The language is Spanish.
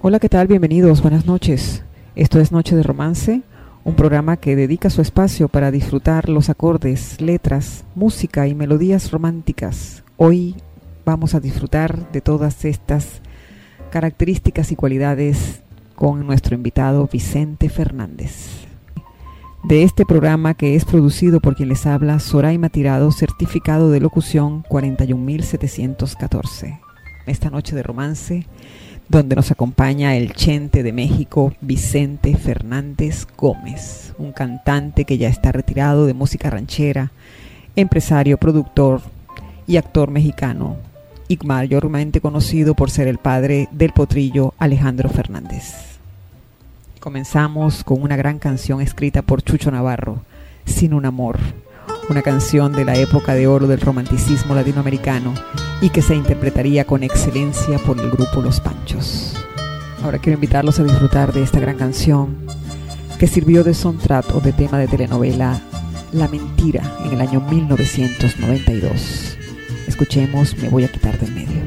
Hola, ¿qué tal? Bienvenidos, buenas noches. Esto es Noche de Romance, un programa que dedica su espacio para disfrutar los acordes, letras, música y melodías románticas. Hoy vamos a disfrutar de todas estas características y cualidades con nuestro invitado Vicente Fernández. De este programa, que es producido por quien les habla, Soraima Tirado, certificado de locución 41714. Esta Noche de Romance, donde nos acompaña el Chente de México, Vicente Fernández Gómez, un cantante que ya está retirado de música ranchera, empresario, productor y actor mexicano, y mayormente conocido por ser el padre del potrillo Alejandro Fernández. Comenzamos con una gran canción escrita por Chucho Navarro, Sin un amor, una canción de la época de oro del romanticismo latinoamericano y que se interpretaría con excelencia por el grupo Los Panchos. Ahora quiero invitarlos a disfrutar de esta gran canción que sirvió de soundtrack o de tema de telenovela La Mentira en el año 1992. Escuchemos Me voy a quitar del medio.